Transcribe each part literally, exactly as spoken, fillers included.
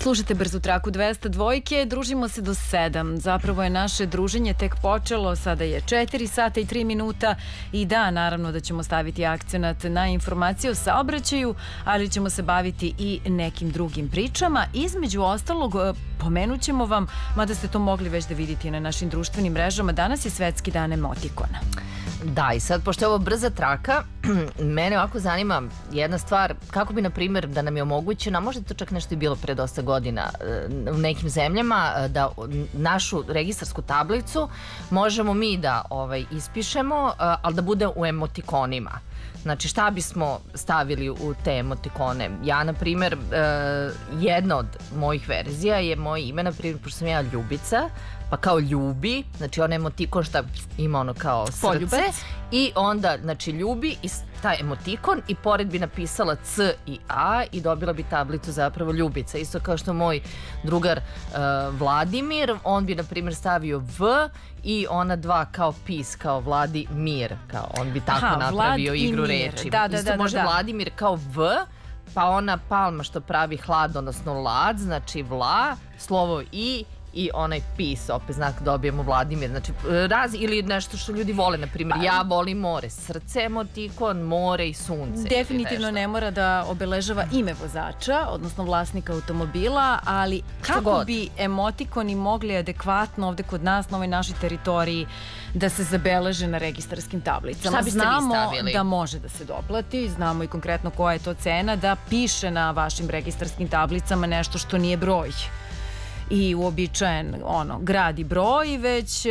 Slušajte Brzu traku dvesta dvojke, družimo se do sedam. Zapravo je naše druženje tek počelo, sada je četiri sata i tri minuta i da, naravno da ćemo staviti akcenat na informacije o saobraćaju, ali ćemo se baviti i nekim drugim pričama. Između ostalog, pomenut ćemo vam, mada ste to mogli već da vidite na našim društvenim mrežama, danas je Svetski dan emotikona. Da, i sad, pošto je ovo brza traka, mene ovako zanima jedna stvar, kako bi, na primjer, da nam je omogućeno, a možda to čak nešto i bilo pre dosta godina u nekim zemljama, da našu registarsku tablicu možemo mi da ovaj, ispišemo, ali da bude u emotikonima. Znači, šta bismo stavili u te emotikone? Ja, na primjer, jedna od mojih verzija je moje ime, na primjer, pošto sam ja Ljubica, pa kao ljubi, znači on emotikon šta ima ono kao srce. Poljubac. I onda, znači, ljubi i taj emotikon i pored bi napisala C i A i dobila bi tablicu zapravo Ljubica. Isto kao što moj drugar uh, Vladimir, on bi, na primjer, stavio V i ona dva kao pis, kao Vladimir, kao on bi tako Aha, napravio Vlad igru reči. Da, da, Isto da, može da, da. Vladimir kao V, pa ona palma što pravi hlad, odnosno lad, znači Vla, slovo I, i onaj pis, opet znak dobijemo Vladimir, znači raz, ili nešto što ljudi vole, na primjer, ja volim more, srce emotikon, more i sunce. Definitivno ne mora da obeležava ime vozača, odnosno vlasnika automobila, ali kako bi emotikoni mogli adekvatno ovde kod nas, na ovoj našoj teritoriji, da se zabeleže na registarskim tablicama. Šta biste znamo vi stavili? Da može da se doplati, znamo i konkretno koja je to cena, da piše na vašim registarskim tablicama nešto što nije broj i uobičajen, ono, grad i broj već,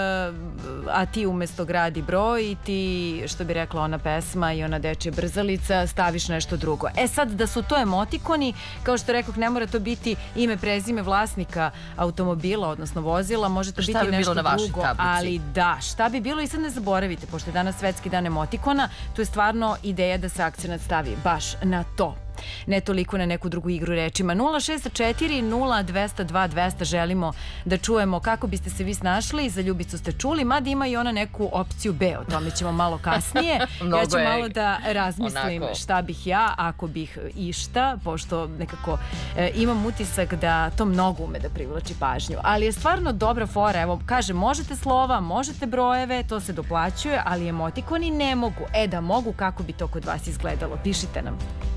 a ti umesto grad i broj i ti, što bi rekla ona pesma i ona dečja brzalica, staviš nešto drugo. E sad, da su to emotikoni, kao što rekoh, ne mora to biti ime, prezime vlasnika automobila, odnosno vozila, može to biti nešto drugo, ali da, šta bi bilo, i sad ne zaboravite, pošto je danas Svetski dan emotikona, tu je stvarno ideja da se akcenat stavi baš na to. Ne toliko na neku drugu igru rečima. nula šest četiri nula dvesta dva dvesta želimo da čujemo kako biste se vi snašli. Za Ljubicu ste čuli, mada ima i ona neku opciju B, o tome ćemo malo kasnije. Ja ću malo da razmislim onako šta bih ja, ako bih išta, pošto nekako e, imam utisak da to mnogo ume da privlači pažnju. Ali je stvarno dobra fora. Evo, kaže, možete slova, možete brojeve, to se doplaćuje, ali emotikoni ne mogu. E, da mogu, kako bi to kod vas izgledalo? Pišite nam.